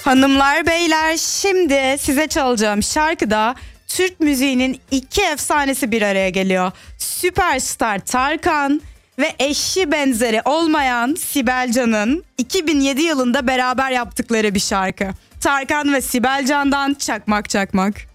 Hanımlar beyler, şimdi size çalacağım şarkıda Türk müziğinin iki efsanesi bir araya geliyor. Süperstar Tarkan ve eşi benzeri olmayan Sibel Can'ın 2007 yılında beraber yaptıkları bir şarkı. Tarkan ve Sibel Can'dan Çakmak Çakmak.